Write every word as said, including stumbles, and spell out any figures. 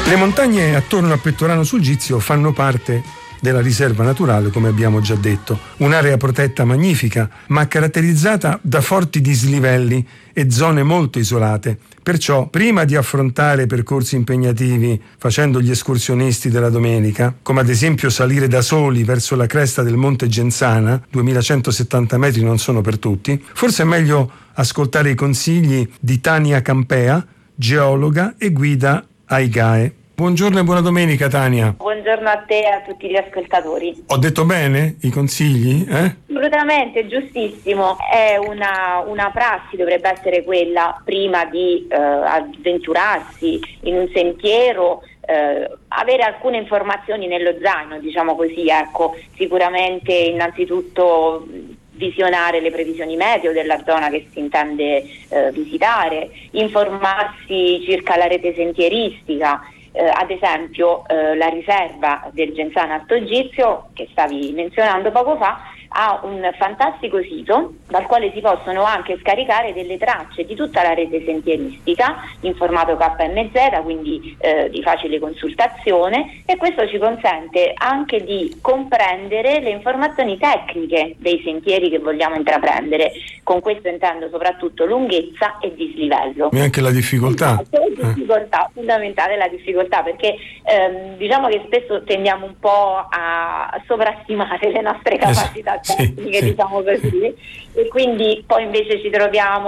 Le montagne attorno a Pettorano sul Gizio fanno parte della riserva naturale, come abbiamo già detto, un'area protetta magnifica, ma caratterizzata da forti dislivelli e zone molto isolate. Perciò, prima di affrontare percorsi impegnativi facendo gli escursionisti della domenica, come ad esempio salire da soli verso la cresta del Monte Genzana, duemilacentosettanta metri non sono per tutti, forse è meglio ascoltare i consigli di Tania Campea, geologa e guida ai G A E. Buongiorno e buona domenica, Tania. Buongiorno a te e a tutti gli ascoltatori. Ho detto bene i consigli? Eh? Assolutamente, giustissimo. È una, una prassi, dovrebbe essere quella, prima di eh, avventurarsi in un sentiero, eh, avere alcune informazioni nello zaino, diciamo così, ecco. Sicuramente innanzitutto visionare le previsioni meteo della zona che si intende eh, visitare, informarsi circa la rete sentieristica. Eh, ad esempio eh, la riserva del Genzano Alto Gizio, che stavi menzionando poco fa, ha un fantastico sito dal quale si possono anche scaricare delle tracce di tutta la rete sentieristica in formato K M Z, quindi eh, di facile consultazione, e questo ci consente anche di comprendere le informazioni tecniche dei sentieri che vogliamo intraprendere. Con questo intendo soprattutto lunghezza e dislivello. E anche la difficoltà. La difficoltà, eh. fondamentale la difficoltà, perché ehm, diciamo che spesso tendiamo un po' a sovrastimare le nostre capacità Sì, tecniche, sì. diciamo così, e quindi poi invece ci troviamo